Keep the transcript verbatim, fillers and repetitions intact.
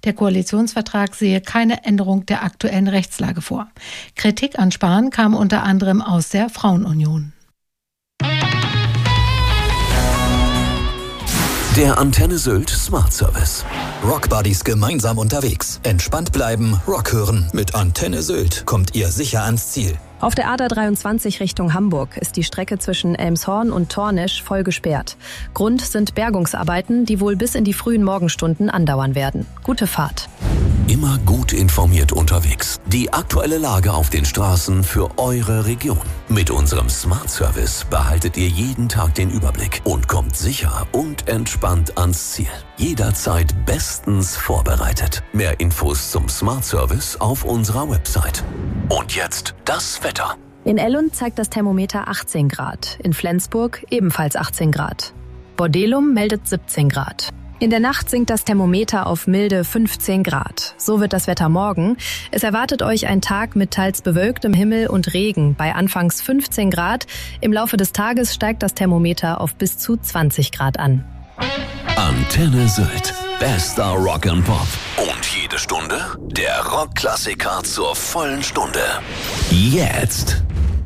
Der Koalitionsvertrag sehe keine Änderung der aktuellen Rechtslage vor. Kritik an Spahn kam unter anderem aus der Frauenunion. Der Antenne Sylt Smart Service. Rockbuddies gemeinsam unterwegs. Entspannt bleiben, Rock hören. Mit Antenne Sylt kommt ihr sicher ans Ziel. Auf der A D A dreiundzwanzig Richtung Hamburg ist die Strecke zwischen Elmshorn und Tornisch voll gesperrt. Grund sind Bergungsarbeiten, die wohl bis in die frühen Morgenstunden andauern werden. Gute Fahrt. Immer gut informiert unterwegs. Die aktuelle Lage auf den Straßen für eure Region. Mit unserem Smart Service behaltet ihr jeden Tag den Überblick und kommt sicher und entspannt ans Ziel. Jederzeit bestens vorbereitet. Mehr Infos zum Smart Service auf unserer Website. Und jetzt das Wetter. In Ellund zeigt das Thermometer achtzehn Grad, in Flensburg ebenfalls achtzehn Grad. Bordelum meldet siebzehn Grad. In der Nacht sinkt das Thermometer auf milde fünfzehn Grad. So wird das Wetter morgen. Es erwartet euch ein Tag mit teils bewölktem Himmel und Regen bei anfangs fünfzehn Grad. Im Laufe des Tages steigt das Thermometer auf bis zu zwanzig Grad an. Antenne Sylt. Bester Rock and Pop. Und jede Stunde der Rockklassiker zur vollen Stunde. Jetzt.